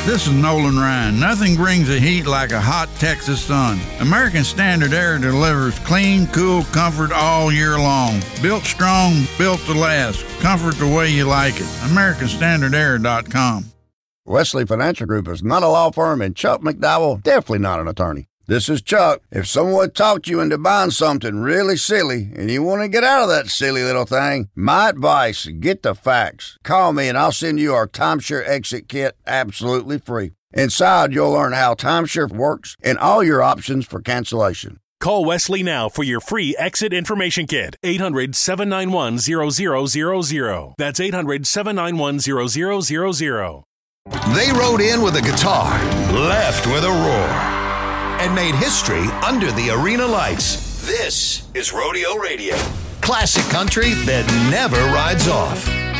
This is Nolan Ryan. Nothing brings the heat like a hot Texas sun. American Standard Air delivers clean, cool comfort all year long. Built strong, built to last. Comfort the way you like it. AmericanStandardAir.com. Wesley Financial Group is not a law firm, and Chuck McDowell definitely not an attorney. This is Chuck. If someone talked you into buying something really silly and you want to get out of that silly little thing, my advice, get the facts. Call me and I'll send you our timeshare exit kit absolutely free. Inside, you'll learn how timeshare works and all your options for cancellation. Call Wesley now for your free exit information kit. 800-791-0000. That's 800-791-0000. They rode in with a guitar, left with a roar, and made history under the arena lights. This is Rodeo Radio. Classic country that never rides off.